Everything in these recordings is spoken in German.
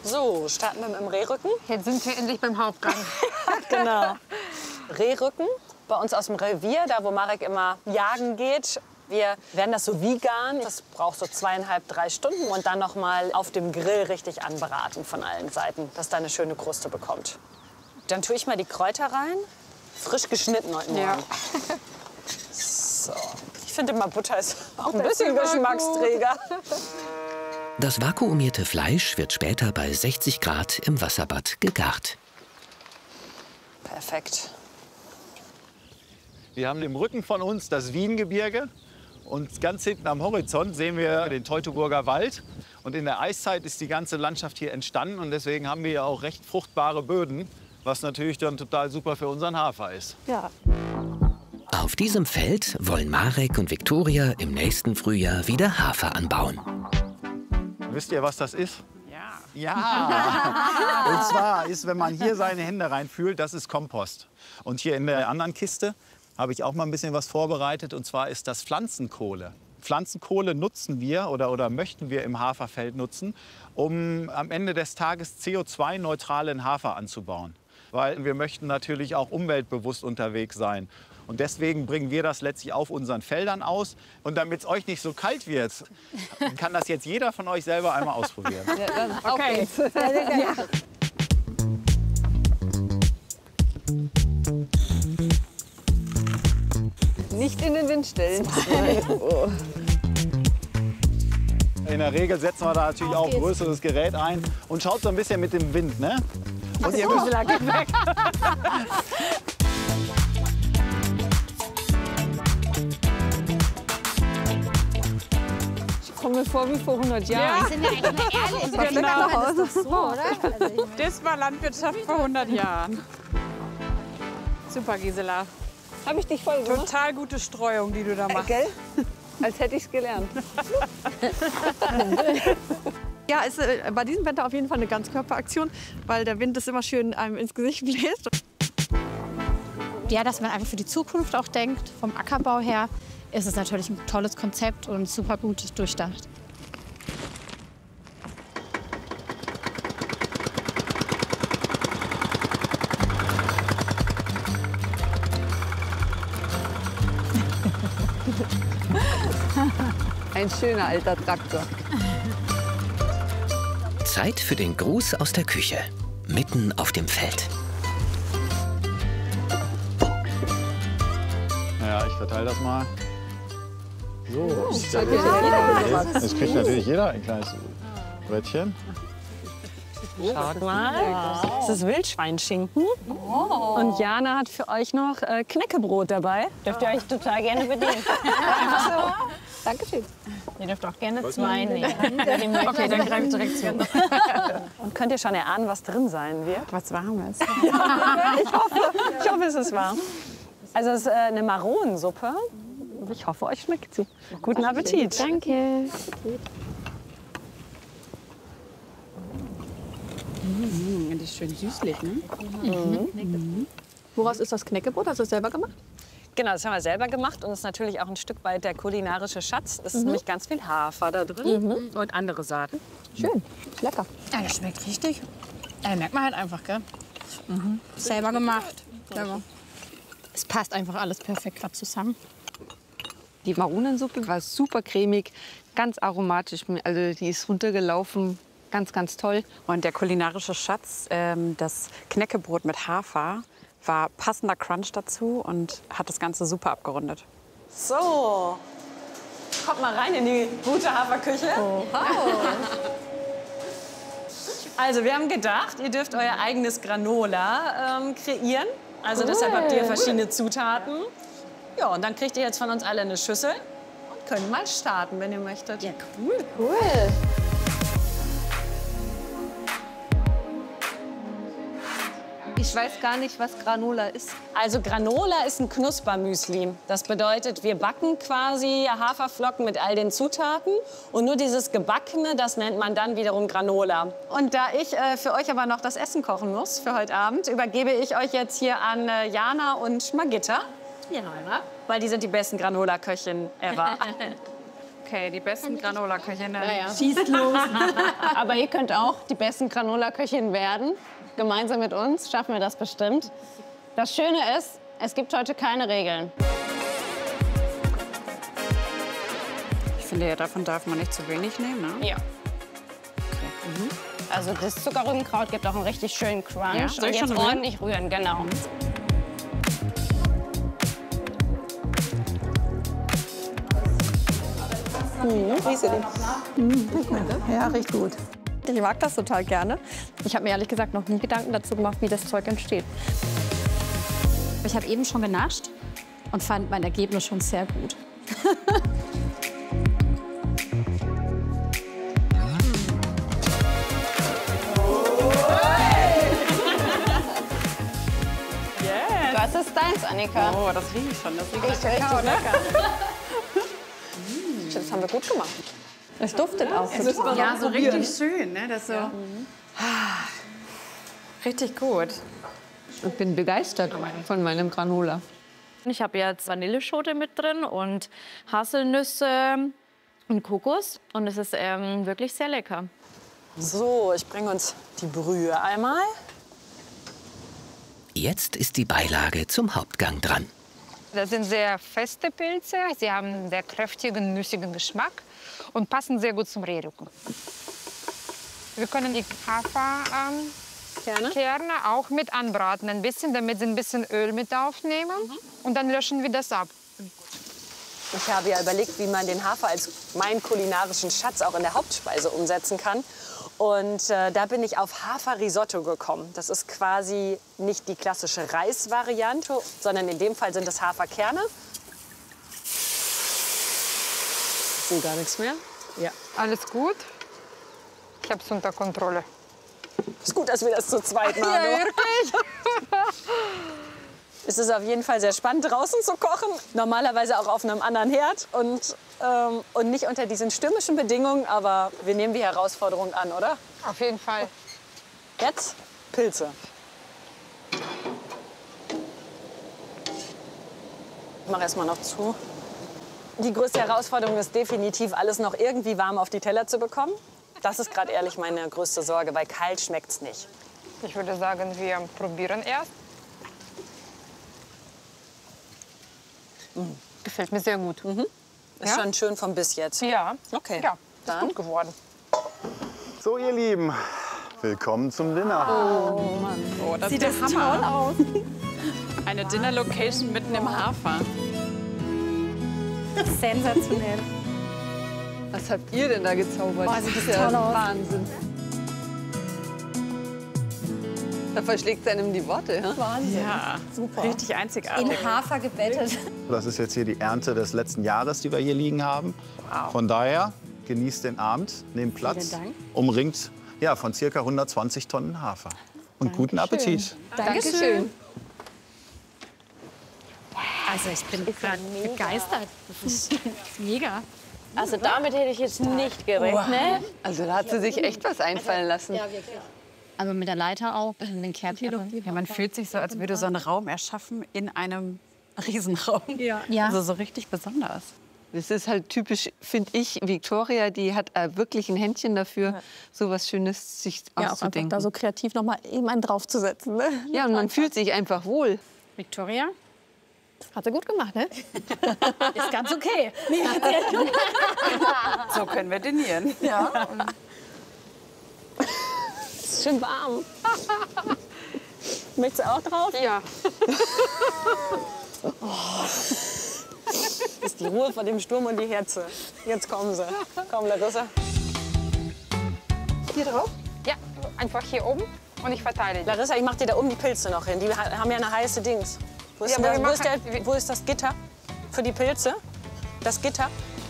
So, starten wir mit dem Rehrücken. Jetzt sind wir endlich beim Hauptgang. Genau. Rehrücken, bei uns aus dem Revier, da wo Marek immer jagen geht. Wir werden das so vegan. Das braucht so 2,5, 3 Stunden und dann noch mal auf dem Grill richtig anbraten von allen Seiten, dass da eine schöne Kruste bekommt. Dann tue ich mal die Kräuter rein. Frisch geschnitten heute Morgen. Ja. So. Ich finde immer, Butter ist auch ein bisschen Geschmacksträger. Das vakuumierte Fleisch wird später bei 60 Grad im Wasserbad gegart. Perfekt. Wir haben im Rücken von uns das Wiengebirge. Und ganz hinten am Horizont sehen wir den Teutoburger Wald. Und in der Eiszeit ist die ganze Landschaft hier entstanden. Und deswegen haben wir ja auch recht fruchtbare Böden, was natürlich dann total super für unseren Hafer ist. Ja. Auf diesem Feld wollen Marek und Viktoria im nächsten Frühjahr wieder Hafer anbauen. Wisst ihr, was das ist? Ja. Ja! Und zwar ist, wenn man hier seine Hände reinfühlt, das ist Kompost. Und hier in der anderen Kiste habe ich auch mal ein bisschen was vorbereitet. Und zwar ist das Pflanzenkohle. Pflanzenkohle nutzen wir oder möchten wir im Haferfeld nutzen, um am Ende des Tages CO2-neutralen Hafer anzubauen. Weil wir möchten natürlich auch umweltbewusst unterwegs sein. Und deswegen bringen wir das letztlich auf unseren Feldern aus. Und damit es euch nicht so kalt wird, kann das jetzt jeder von euch selber einmal ausprobieren. Ja, okay. Ja. Nicht in den Wind stellen. In der Regel setzen wir da natürlich auch ein größeres Gerät ein und schaut so ein bisschen mit dem Wind, ne? Und ihr müsst Geht weg. Ich komme mir vor wie vor 100 Jahren. Sind wir eigentlich mal ehrlich? Genau. Das ist doch so, oder? Also, Das war Landwirtschaft vor 100 Jahren. Super, Gisela. Habe ich dich voll gemacht? Total gute Streuung, die du da machst. Gell? Als hätte ich es gelernt. Ja, ist bei diesem Wetter auf jeden Fall eine Ganzkörperaktion, weil der Wind das immer schön einem ins Gesicht bläst. ja, dass man einfach für die Zukunft auch denkt. Vom Ackerbau her ist es natürlich ein tolles Konzept und super gut durchdacht. Ein schöner alter Traktor. Zeit für den Gruß aus der Küche, mitten auf dem Feld. Ja, ich verteile das mal. So, Das jetzt kriegt natürlich jeder ein kleines Brettchen. Schaut mal, das ist Wildschweinschinken. Und Jana hat für euch noch Knäckebrot dabei. Dürft ihr euch total gerne bedienen. Dankeschön. Ihr dürft auch gerne zwei nehmen. Okay, dann greife ich direkt zu. Und könnt ihr schon erahnen, was drin sein wird? Was Warmes. Ich hoffe, es ist warm. Also es ist eine Maronensuppe. Ich hoffe, euch schmeckt sie. Guten Appetit. Danke. Die ist schön süßlich, ne? Woraus ist das Knäckebrot? Hast du es selber gemacht? Genau, das haben wir selber gemacht und ist natürlich auch ein Stück weit der kulinarische Schatz. Es ist nämlich ganz viel Hafer da drin. Und andere Saaten. Schön, lecker. Ja, das schmeckt richtig. Merkt man halt einfach, gell? Selber gemacht. Selber. Es passt einfach alles perfekt gerade zusammen. Die Maronensuppe war super cremig, ganz aromatisch. Also die ist runtergelaufen. Ganz, ganz toll. Und der kulinarische Schatz, das Knäckebrot mit Hafer, war passender Crunch dazu und hat das Ganze super abgerundet. So, kommt mal rein in die gute Haferküche. Also wir haben gedacht, ihr dürft euer eigenes Granola kreieren. Also deshalb habt ihr verschiedene Zutaten. Ja, und dann kriegt ihr jetzt von uns alle eine Schüssel und könnt mal starten, wenn ihr möchtet. Ja, cool. Cool. Ich weiß gar nicht, was Granola ist. Also Granola ist ein Knuspermüsli. Das bedeutet, wir backen quasi Haferflocken mit all den Zutaten. Und nur dieses Gebackene, das nennt man dann wiederum Granola. Und da ich für euch aber noch das Essen kochen muss für heute Abend, übergebe ich euch jetzt hier an Jana und Margitta. Ja, Weil die sind die besten Granola-Köchinnen ever. Okay, die besten Granola-Köchinnen. Ja. Schießt los. Aber ihr könnt auch die besten Granola-Köchinnen werden. Gemeinsam mit uns schaffen wir das bestimmt. Das Schöne ist, es gibt heute keine Regeln. Ich finde, ja, davon darf man nicht zu wenig nehmen, ne? Ja. Also das Zuckerrübenkraut gibt auch einen richtig schönen Crunch. Ja, soll Und ich jetzt schon rühren? ordentlich rühren, genau. Ja, riecht gut. Ich mag das total gerne. Ich habe mir ehrlich gesagt noch nie Gedanken dazu gemacht, wie das Zeug entsteht. Ich habe eben schon genascht und fand mein Ergebnis schon sehr gut. Was ist deins, Annika? Oh, das rieche ich schon. Das riecht Riecht richtig lecker. Das haben wir gut gemacht. Es duftet auch. ja so richtig schön, ne? Das so. Richtig gut. Ich bin begeistert von meinem Granola. Ich habe jetzt Vanilleschote mit drin und Haselnüsse und Kokos. Und es ist wirklich sehr lecker. So, ich bringe uns die Brühe einmal. Jetzt ist die Beilage zum Hauptgang dran. Das sind sehr feste Pilze. Sie haben einen sehr kräftigen, nussigen Geschmack und passen sehr gut zum Rehrücken. Wir können die Haferkerne auch mit anbraten, ein bisschen, damit sie ein bisschen Öl mit aufnehmen. Und dann löschen wir das ab. Ich habe ja überlegt, wie man den Hafer als meinen kulinarischen Schatz auch in der Hauptspeise umsetzen kann. Und da bin ich auf Haferrisotto gekommen. Das ist quasi nicht die klassische Reisvariante, sondern in dem Fall sind es Haferkerne. Das sind gar nichts mehr. Ja. Alles gut? Ich habe es unter Kontrolle. Ist gut, dass wir das zu zweit machen. Ja, wirklich. Es ist auf jeden Fall sehr spannend, draußen zu kochen. Normalerweise auch auf einem anderen Herd und nicht unter diesen stürmischen Bedingungen. Aber wir nehmen die Herausforderung an, oder? Auf jeden Fall. Jetzt Pilze. Ich mache erstmal noch zu. Die größte Herausforderung ist definitiv, alles noch irgendwie warm auf die Teller zu bekommen. Das ist gerade ehrlich meine größte Sorge, weil kalt schmeckt's nicht. Ich würde sagen, wir probieren erst. Gefällt mir sehr gut. Ist schon schön vom Biss jetzt. Ja. Okay. Ja, ist Dann gut geworden. So, ihr Lieben, willkommen zum Dinner. Oh, das sieht der Hammer toll aus. Eine Dinner-Location mitten im Hafer. Sensationell. Was habt ihr denn da gezaubert? Oh, sieht das toll aus. Wahnsinn. Da verschlägt es einem die Worte. Ja? Wahnsinn. Ja, Super. richtig einzigartig. In Hafer gebettet. Das ist jetzt hier die Ernte des letzten Jahres, die wir hier liegen haben. Von daher genießt den Abend, nehmt Platz, Dank. umringt ja, von ca. 120 Tonnen Hafer. Und guten Appetit. Dankeschön. Also ich bin gerade begeistert. Das ist mega. Also damit hätte ich jetzt nicht gerechnet. Also da hat sie sich echt was einfallen lassen. Also mit der Leiter auch, in den Kerbchen. Ja, man fühlt sich so, als würde so ein Raum erschaffen in einem Riesenraum. Ja. Also so richtig besonders. Das ist halt typisch, finde ich, Victoria, die hat wirklich ein Händchen dafür, so was Schönes sich Ja, auch einfach auszudenken. da so kreativ noch mal eben einen draufzusetzen. Ne? Ja, und man fühlt sich einfach wohl. Victoria? Hat sie gut gemacht, ne? Ist ganz okay. So können wir dinieren. Ja. Ist schön warm. Möchtest du auch drauf? Ja. Das ist die Ruhe vor dem Sturm und die Herze. Jetzt kommen sie. Komm, Larissa. Hier drauf? Ja, einfach hier oben und ich verteile die. Larissa, ich mach dir da oben die Pilze noch hin. Die haben ja eine heiße Dings. Wo ist, Ja, denn aber das, wir wo, ist machen- wo ist das Gitter für die Pilze? Das Gitter?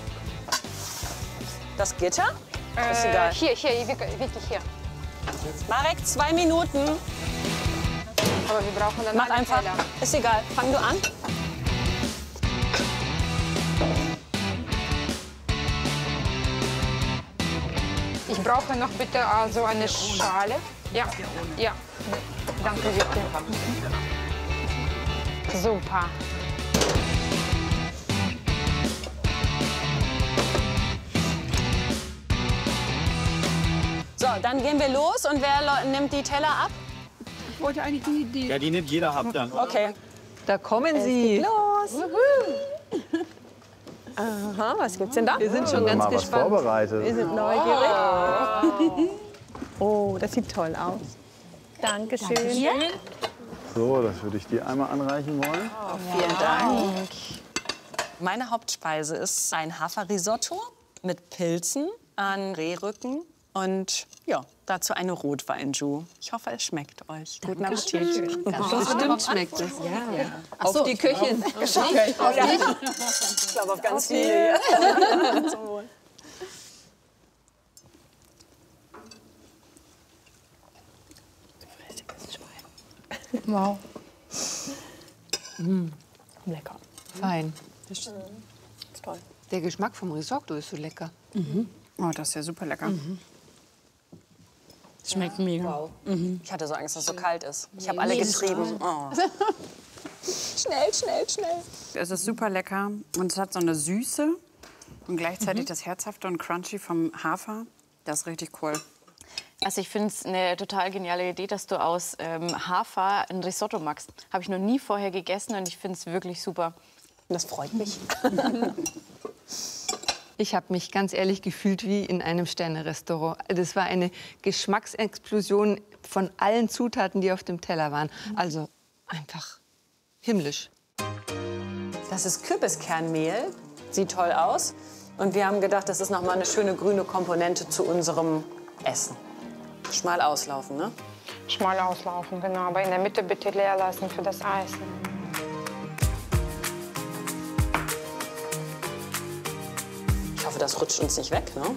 Das Gitter? Ist egal. Hier, wirklich hier. Marek, 2 Minuten. Aber wir brauchen dann Mach einen einfach. Teller. Ist egal. Fang du an. Ich brauche noch bitte so eine Schale. Ja, ja. Danke, wirklich. Super. So, dann gehen wir los und wer nimmt die Teller ab? Ich wollte eigentlich die... Ja, die nimmt jeder ab dann. Okay. Da kommen sie. Los! Aha, was gibt's denn da? Wir sind schon ganz mal was gespannt. vorbereitet. Wir sind neugierig. Oh, das sieht toll aus. Dankeschön. So, das würde ich dir einmal anreichen wollen. Vielen Dank. Meine Hauptspeise ist ein Haferrisotto mit Pilzen an Rehrücken und ja, dazu eine Rotweinjus. Ich hoffe, es schmeckt euch. Guten Appetit. Bestimmt schmeckt es. Ja. Auf die Köchin. Ich glaube, auf ganz viele. Zum Wohl. Wow. Lecker. Fein. Das ist toll. Der Geschmack vom Risotto ist so lecker. Oh, das ist ja super lecker. Schmeckt mega. Wow. Ich hatte so Angst, dass es so kalt ist. Ich habe alle getrieben. Oh. Schnell, schnell, schnell. Es ist super lecker und es hat so eine Süße und gleichzeitig das Herzhafte und Crunchy vom Hafer. Das ist richtig cool. Also ich finde es eine total geniale Idee, dass du aus Hafer ein Risotto machst. Habe ich noch nie vorher gegessen und ich finde es wirklich super. Das freut mich. Ich habe mich ganz ehrlich gefühlt wie in einem Sterne-Restaurant. Das war eine Geschmacksexplosion von allen Zutaten, die auf dem Teller waren. Also einfach himmlisch. Das ist Kürbiskernmehl. Sieht toll aus. Und wir haben gedacht, das ist noch mal eine schöne grüne Komponente zu unserem Essen. Schmal auslaufen, ne? Schmal auslaufen, genau. Aber in der Mitte bitte leer lassen für das Eis. Ich hoffe, das rutscht uns nicht weg, ne?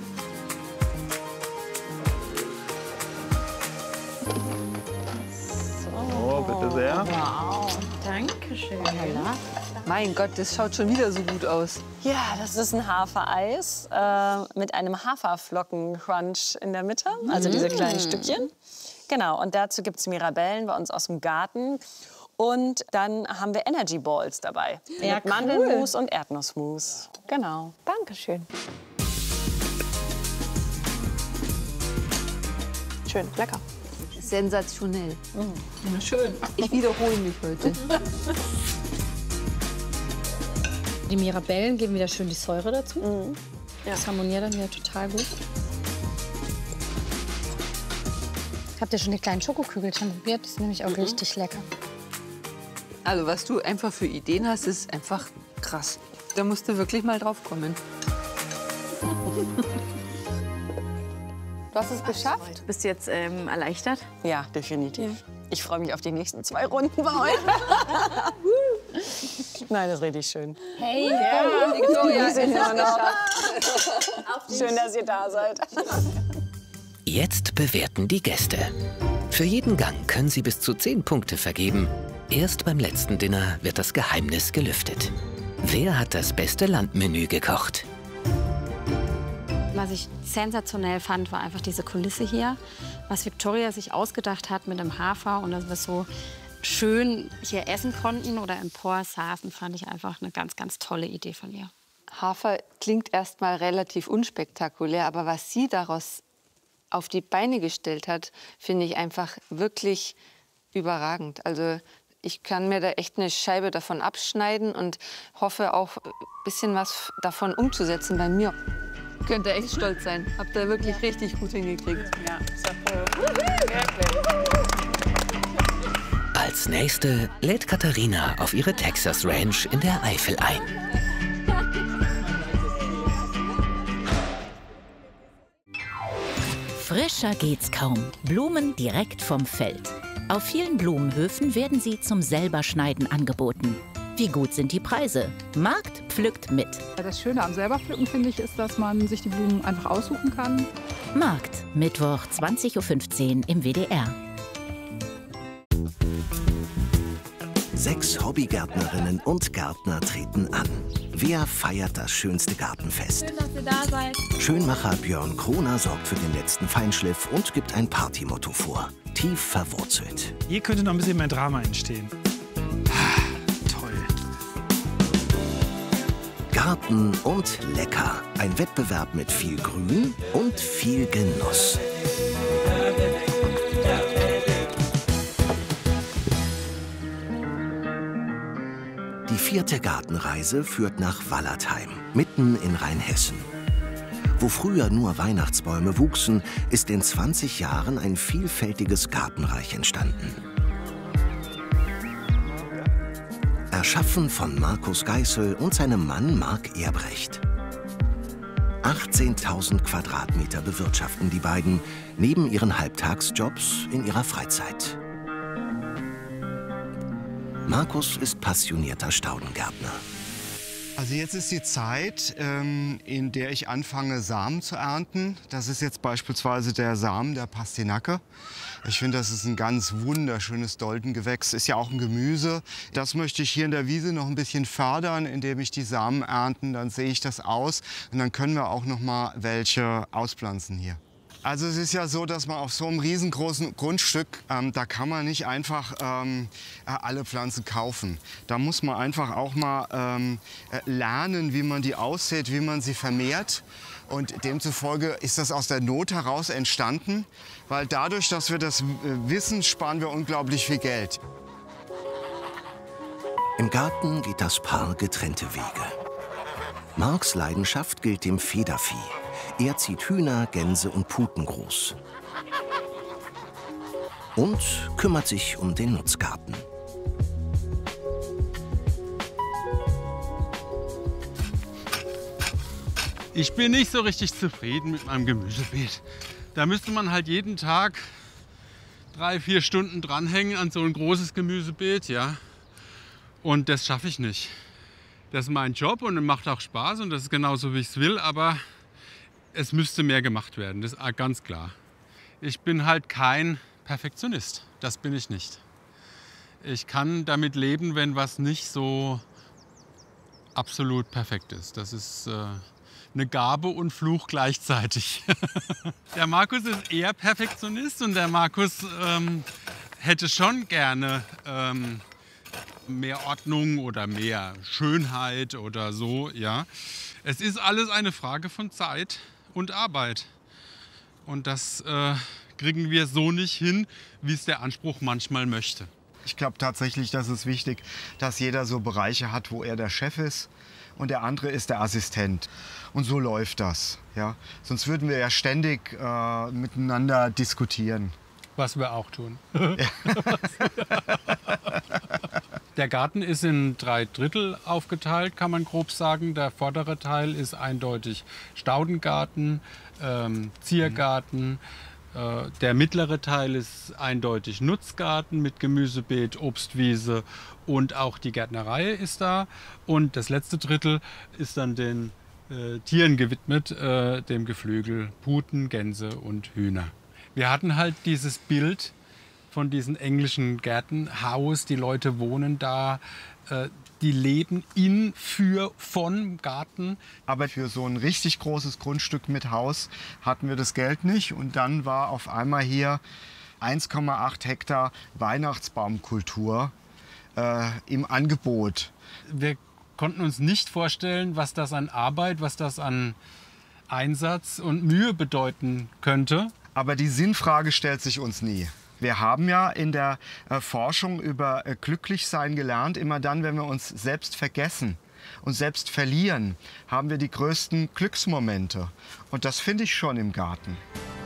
Oh, bitte sehr. Dankeschön. Mein Gott, das schaut schon wieder so gut aus. Ja, das ist ein Hafereis mit einem Haferflocken-Crunch in der Mitte, also diese kleinen Stückchen. Genau, und dazu gibt es Mirabellen bei uns aus dem Garten. Und dann haben wir Energy Balls dabei. Ja, mit Mandelmus und Erdnussmus. Genau. Dankeschön. Schön, lecker. Sensationell. Schön. Ich wiederhole mich heute. Die Mirabellen geben wieder schön die Säure dazu. Das harmoniert dann wieder total gut. Habt ihr schon die kleinen Schokokügelchen probiert? Die sind nämlich auch richtig lecker. Also was du einfach für Ideen hast, ist einfach krass. Da musst du wirklich mal drauf kommen. Du hast es geschafft? Bist du jetzt erleichtert? Ja, definitiv. Ich freue mich auf die nächsten 2 Runden bei euch. Nein, das ist richtig schön. Hey, Victoria, es ist Schön, dass ihr da seid. Jetzt bewerten die Gäste. Für jeden Gang können sie bis zu 10 Punkte vergeben. Erst beim letzten Dinner wird das Geheimnis gelüftet. Wer hat das beste Landmenü gekocht? Was ich sensationell fand, war einfach diese Kulisse hier. Was Victoria sich ausgedacht hat mit dem Hafer und dass wir so schön hier essen konnten oder empor saßen, fand ich einfach eine ganz, ganz tolle Idee von ihr. Hafer klingt erstmal relativ unspektakulär, aber was sie daraus auf die Beine gestellt hat, finde ich einfach wirklich überragend. Also ich kann mir da echt eine Scheibe davon abschneiden und hoffe auch ein bisschen was davon umzusetzen bei mir. Könnt ihr echt stolz sein. Habt ihr wirklich richtig gut hingekriegt. Ja, Als nächste lädt Katharina auf ihre Texas Ranch in der Eifel ein. Frischer geht's kaum. Blumen direkt vom Feld. Auf vielen Blumenhöfen werden sie zum Selberschneiden angeboten. Wie gut sind die Preise? Markt pflückt mit. Das Schöne am Selberpflücken, finde ich, ist, dass man sich die Blumen einfach aussuchen kann. Markt, Mittwoch 20:15 Uhr im WDR. 6 Hobbygärtnerinnen und Gärtner treten an. Wer feiert das schönste Gartenfest? Schön, dass ihr da seid. Schönmacher Björn Kroner sorgt für den letzten Feinschliff und gibt ein Partymotto vor. Tief verwurzelt. Hier könnte noch ein bisschen mehr Drama entstehen. Toll. Garten und lecker. Ein Wettbewerb mit viel Grün und viel Genuss. 4. Gartenreise führt nach Wallertheim, mitten in Rheinhessen. Wo früher nur Weihnachtsbäume wuchsen, ist in 20 Jahren ein vielfältiges Gartenreich entstanden. Erschaffen von Markus Geißel und seinem Mann Marc Erbrecht. 18.000 Quadratmeter bewirtschaften die beiden, neben ihren Halbtagsjobs in ihrer Freizeit. Markus ist passionierter Staudengärtner. Also jetzt ist die Zeit, in der ich anfange, Samen zu ernten. Das ist jetzt beispielsweise der Samen der Pastinake. Ich finde, das ist ein ganz wunderschönes Doldengewächs. Ist ja auch ein Gemüse. Das möchte ich hier in der Wiese noch ein bisschen fördern, indem ich die Samen ernten. Dann sehe ich das aus und dann können wir auch noch mal welche auspflanzen hier. Also es ist ja so, dass man auf so einem riesengroßen Grundstück, da kann man nicht einfach alle Pflanzen kaufen. Da muss man einfach auch mal lernen, wie man die aussät, wie man sie vermehrt. Und demzufolge ist das aus der Not heraus entstanden, weil dadurch, dass wir das wissen, sparen wir unglaublich viel Geld. Im Garten geht das Paar getrennte Wege. Marks Leidenschaft gilt dem Federvieh. Er zieht Hühner, Gänse und Puten groß. Und kümmert sich um den Nutzgarten. Ich bin nicht so richtig zufrieden mit meinem Gemüsebeet. Da müsste man halt jeden Tag 3-4 Stunden dranhängen an so ein großes Gemüsebeet, ja. Und das schaffe ich nicht. Das ist mein Job und es macht auch Spaß und das ist genauso, wie ich es will, aber es müsste mehr gemacht werden, das ist ganz klar. Ich bin halt kein Perfektionist, das bin ich nicht. Ich kann damit leben, wenn was nicht so absolut perfekt ist. Das ist eine Gabe und Fluch gleichzeitig. Der Markus ist eher Perfektionist und der Markus hätte schon gerne mehr Ordnung oder mehr Schönheit oder so, ja. Es ist alles eine Frage von Zeit und Arbeit. Und das kriegen wir so nicht hin, wie es der Anspruch manchmal möchte. Ich glaube tatsächlich, dass es wichtig, dass jeder so Bereiche hat, wo er der Chef ist und der andere ist der Assistent. Und so läuft das. Ja? Sonst würden wir ja ständig miteinander diskutieren. Was wir auch tun. Der Garten ist in 3 Drittel aufgeteilt, kann man grob sagen. Der vordere Teil ist eindeutig Staudengarten, Ziergarten. Der mittlere Teil ist eindeutig Nutzgarten mit Gemüsebeet, Obstwiese und auch die Gärtnerei ist da. Und das letzte Drittel ist dann den Tieren gewidmet, dem Geflügel, Puten, Gänse und Hühner. Wir hatten halt dieses Bild von diesen englischen Gärten, Haus, die Leute wohnen da, die leben vom Garten. Aber für so ein richtig großes Grundstück mit Haus hatten wir das Geld nicht. Und dann war auf einmal hier 1,8 Hektar Weihnachtsbaumkultur im Angebot. Wir konnten uns nicht vorstellen, was das an Arbeit, was das an Einsatz und Mühe bedeuten könnte. Aber die Sinnfrage stellt sich uns nie. Wir haben ja in der Forschung über Glücklichsein gelernt, immer dann, wenn wir uns selbst vergessen und selbst verlieren, haben wir die größten Glücksmomente. Und das finde ich schon im Garten.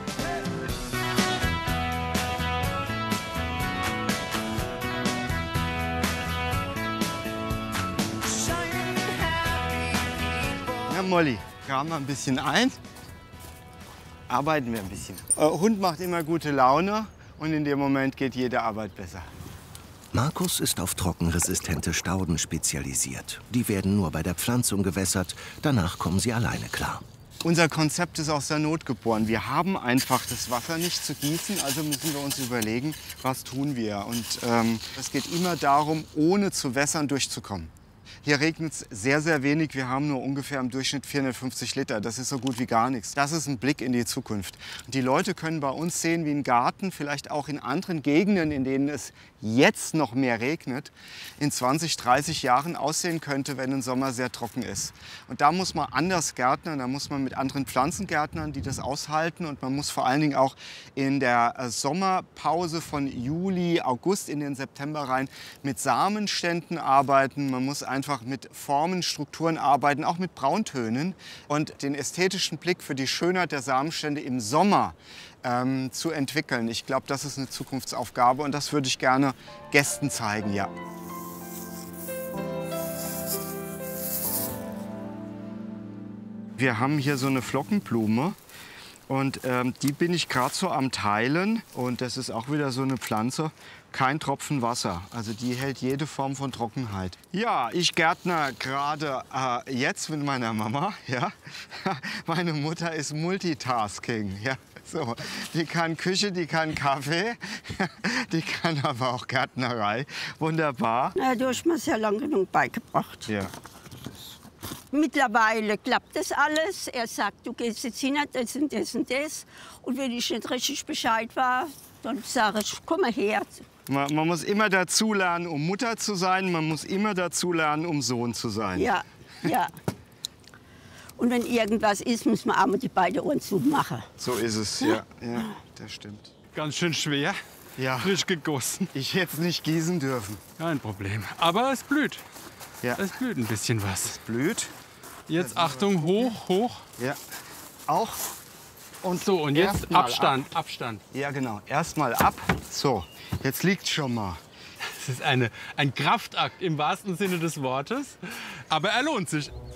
Ja, Molly, graben wir ein bisschen ein, arbeiten wir ein bisschen. Hund macht immer gute Laune. Und in dem Moment geht jede Arbeit besser. Markus ist auf trockenresistente Stauden spezialisiert. Die werden nur bei der Pflanzung gewässert, danach kommen sie alleine klar. Unser Konzept ist aus der Not geboren. Wir haben einfach das Wasser nicht zu gießen, also müssen wir uns überlegen, was tun wir. Und es geht immer darum, ohne zu wässern durchzukommen. Hier regnet es sehr, sehr wenig. Wir haben nur ungefähr im Durchschnitt 450 Liter. Das ist so gut wie gar nichts. Das ist ein Blick in die Zukunft. Und die Leute können bei uns sehen, wie ein Garten, vielleicht auch in anderen Gegenden, in denen es jetzt noch mehr regnet, in 20, 30 Jahren aussehen könnte, wenn ein Sommer sehr trocken ist. Und da muss man anders gärtnern, da muss man mit anderen Pflanzen gärtnern, die das aushalten. Und man muss vor allen Dingen auch in der Sommerpause von Juli, August in den September rein mit Samenständen arbeiten. Man muss einfach mit Formen, Strukturen arbeiten, auch mit Brauntönen und den ästhetischen Blick für die Schönheit der Samenstände im Sommer zu entwickeln. Ich glaube, das ist eine Zukunftsaufgabe und das würde ich gerne Gästen zeigen, ja. Wir haben hier so eine Flockenblume und die bin ich gerade so am Teilen und das ist auch wieder so eine Pflanze, kein Tropfen Wasser, also die hält jede Form von Trockenheit. Ja, ich gärtner gerade jetzt mit meiner Mama, ja. Meine Mutter ist Multitasking, ja. So, die kann Küche, die kann Kaffee, die kann aber auch Gärtnerei. Wunderbar. Ja, du hast mir sehr lange genug beigebracht. Ja. Mittlerweile klappt das alles. Er sagt, du gehst jetzt hin, das und das und das. Und wenn ich nicht richtig Bescheid war, dann sage ich, komm mal her. Man muss immer dazulernen, um Mutter zu sein. Man muss immer dazulernen, um Sohn zu sein. Ja, ja. Und wenn irgendwas ist, muss man auch mal die beiden Ohren zumachen. So ist es, ja. Ja, das stimmt. Ganz schön schwer. Ja. Frisch gegossen. Ich hätte es nicht gießen dürfen. Kein Problem. Aber es blüht. Ja. Es blüht ein bisschen was. Es blüht. Jetzt Achtung, hoch, hoch. Ja. Auch. Und so, und jetzt Abstand, Abstand. Ja, genau. Erstmal ab. So, jetzt liegt schon mal. Das ist ein Kraftakt im wahrsten Sinne des Wortes. Aber er lohnt sich.